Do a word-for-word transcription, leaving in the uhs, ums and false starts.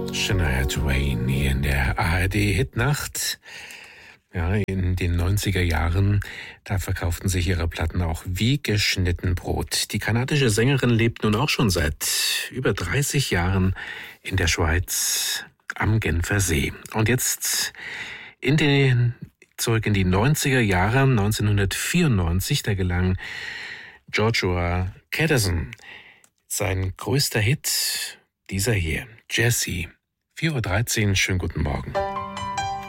Shania Twain hier in der A R D-Hitnacht. Ja, in den neunziger Jahren, da verkauften sich ihre Platten auch wie geschnitten Brot. Die kanadische Sängerin lebt nun auch schon seit über dreißig Jahren in der Schweiz am Genfer See. Und jetzt in den, zurück in die neunziger Jahre, neunzehnhundertvierundneunzig, da gelang Joshua Kadazan sein größter Hit, dieser hier, Jessie. vier Uhr dreizehn, schönen guten Morgen.